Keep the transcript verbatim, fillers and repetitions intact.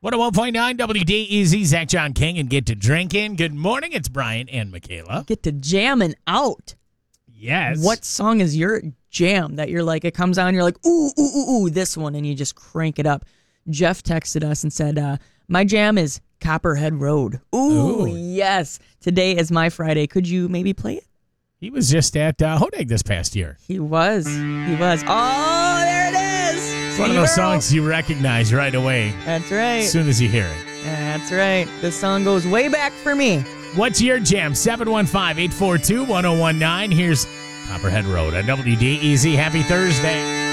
one oh one point nine W D E Z, Zach John King, and Get to Drinking. Good morning. It's Brian and Michaela. Get to jamming out. Yes. What song is your jam that you're like, it comes on, you're like, ooh, ooh, ooh, ooh, this one, and you just crank it up. Jeff texted us and said, uh, my jam is Copperhead Road. Ooh, Ooh. yes. Today is my Friday. Could you maybe play it? He was just at uh, Hodag this past year. He was. He was. Oh, there it is. It's one of those songs you recognize right away That's right. as soon as you hear it. That's right. This song goes way back for me. What's your jam? seven one five, eight four two, one oh one nine. Here's Copperhead Road on W D E Z. Happy Thursday.